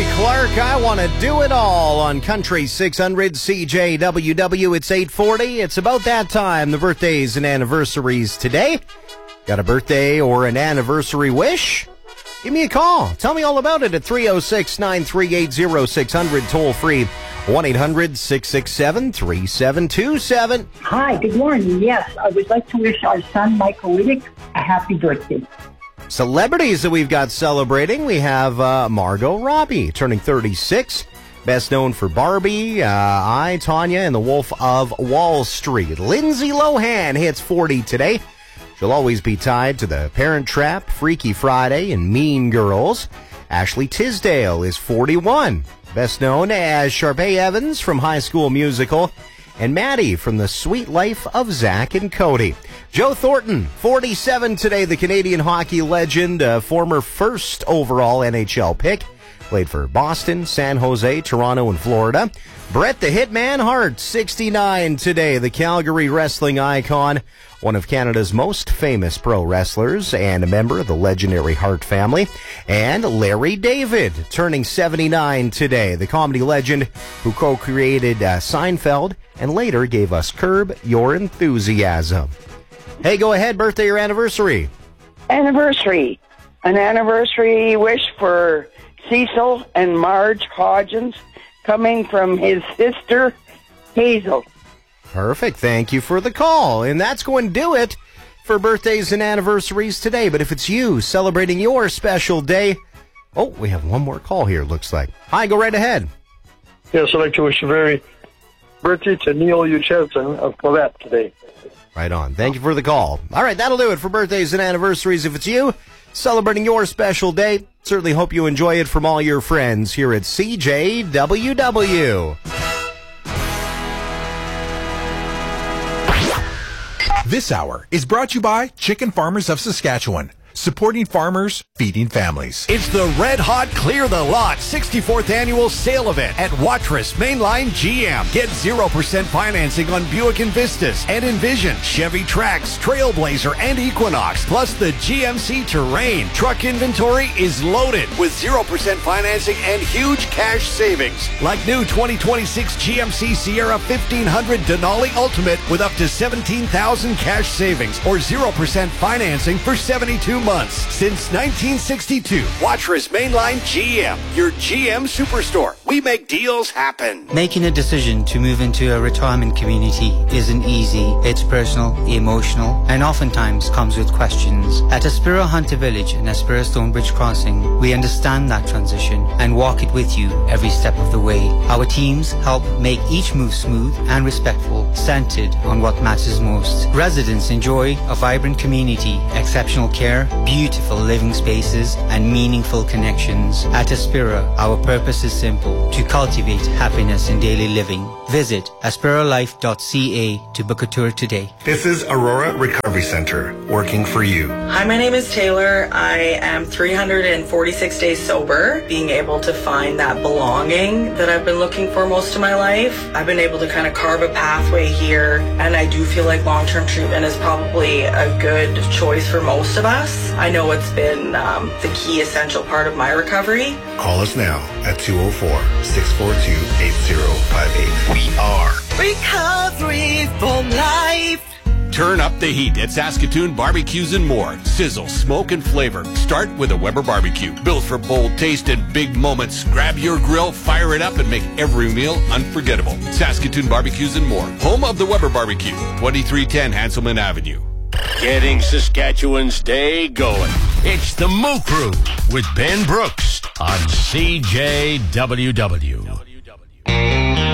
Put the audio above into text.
Gary Clark, I want to do it all on Country 600 CJWW. It's 8:40. It's about that time. The birthdays and anniversaries today. Got a birthday or an anniversary wish? Give me a call. Tell me all about it at 306-938-0600. Toll free 1-800-667-3727. Hi, good morning. Yes, I would like to wish our son, Michael Riddick, a happy birthday. Celebrities that we've got celebrating. We have Margot Robbie, turning 36. Best known for Barbie, I, Tonya, and the Wolf of Wall Street. Lindsay Lohan hits 40 today. She'll always be tied to The Parent Trap, Freaky Friday, and Mean Girls. Ashley Tisdale is 41. Best known as Sharpay Evans from High School Musical, and Maddie from The Sweet Life of Zach and Cody. Joe Thornton, 47 today, the Canadian hockey legend, former first overall NHL pick. Played for Boston, San Jose, Toronto, and Florida. Bret the Hitman Hart, 69 today, the Calgary wrestling icon, one of Canada's most famous pro wrestlers and a member of the legendary Hart family. And Larry David, turning 79 today, the comedy legend who co-created Seinfeld and later gave us Curb Your Enthusiasm. Hey, go ahead, birthday or anniversary? Anniversary. An anniversary wish for Cecil and Marge Hodgins, coming from his sister, Hazel. Perfect. Thank you for the call. And that's going to do it for birthdays and anniversaries today. But if it's you celebrating your special day... Oh, we have one more call here, looks like. Hi, go right ahead. Yes, I'd like to wish a very birthday to Neil Uchelson of Quebec today. Right on. Thank you for the call. All right, that'll do it for birthdays and anniversaries. If it's you celebrating your special day, certainly hope you enjoy it from all your friends here at CJWW. This hour is brought to you by Chicken Farmers of Saskatchewan. Supporting farmers, feeding families. It's the Red Hot Clear the Lot 64th Annual Sale Event at Watrous Mainline GM. Get 0% financing on Buick Envistas and Envision, Chevy Trax, Trailblazer, and Equinox, plus the GMC Terrain. Truck inventory is loaded with 0% financing and huge cash savings. Like new 2026 GMC Sierra 1500 Denali Ultimate with up to $17,000 cash savings or 0% financing for 72 months. Since 1962, Watrous Mainline GM, your GM superstore. We make deals happen. Making a decision to move into a retirement community isn't easy. It's personal, emotional, and oftentimes comes with questions. At Aspira Hunter Village and Aspira Stonebridge Crossing, we understand that transition and walk it with you every step of the way. Our teams help make each move smooth and respectful, centered on what matters most. Residents enjoy a vibrant community, exceptional care, beautiful living spaces, and meaningful connections. At Aspira, our purpose is simple: to cultivate happiness in daily living. Visit aspiralife.ca to book a tour today. This is Aurora Recovery Center, working for you. Hi, my name is Taylor. I am 346 days sober, being able to find that belonging that I've been looking for most of my life. I've been able to kind of carve a pathway here, and I do feel like long-term treatment is probably a good choice for most of us. I know it's been the key essential part of my recovery. Call us now at 204-642-8058. We are Recovery for Life. Turn up the heat at Saskatoon Barbecues and More. Sizzle, smoke, and flavor. Start with a Weber barbecue. Built for bold taste and big moments. Grab your grill, fire it up, and make every meal unforgettable. Saskatoon Barbecues and More. Home of the Weber Barbecue. 2310 Hanselman Avenue. Getting Saskatchewan's day going. It's the Moo Crew with Ben Brooks on CJWW.